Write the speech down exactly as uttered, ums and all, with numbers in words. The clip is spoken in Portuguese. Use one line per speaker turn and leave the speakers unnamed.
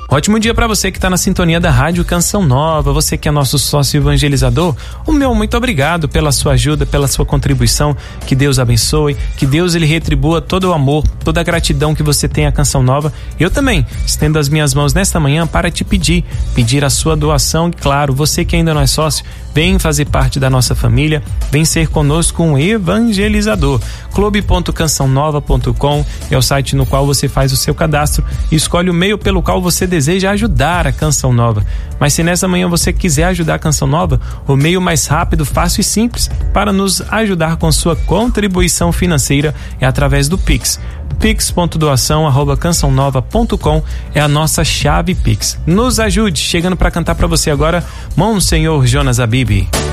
Ótimo dia para você que está na sintonia da Rádio Canção Nova, você que é nosso sócio evangelizador. O meu muito obrigado pela sua ajuda, pela sua contribuição. Que Deus abençoe, que Deus ele retribua todo o amor, toda a gratidão que você tem à Canção Nova. Eu também estendo as minhas mãos nesta manhã para te pedir, pedir a sua doação. E claro, você que ainda não é sócio, vem fazer parte da nossa família, vem ser conosco um evangelizador. clube ponto canção nova ponto com é o site no qual você faz o seu cadastro e escolhe o meio pelo qual você deseja ajudar a Canção Nova. Mas se nessa manhã você quiser ajudar a Canção Nova, o meio mais rápido, fácil e simples para nos ajudar com sua contribuição financeira é através do Pix. pix ponto doação arroba canção nova ponto com é a nossa chave Pix. Nos ajude, chegando para cantar para você agora, Monsenhor Jonas Abib.